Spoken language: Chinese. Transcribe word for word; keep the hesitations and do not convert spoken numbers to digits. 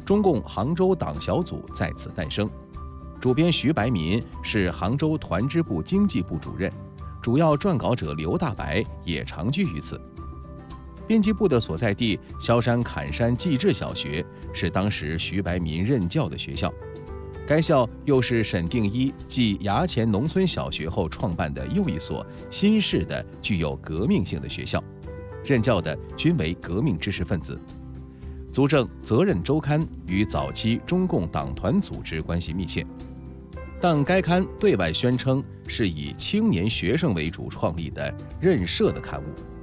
中共杭州党小组在此诞生。主编徐白民是杭州团支部经济部主任，主要撰稿者刘大白也常居于此。编辑部的所在地萧山坎山济志小学是当时徐白民任教的学校，该校又是沈定一继衙前农村小学后创办的又一所新式的具有革命性的学校，任教的均为革命知识分子，足证《责任周刊》与早期中共党团组织关系密切。但该刊对外宣称是以青年学生为主创立的任社的刊物。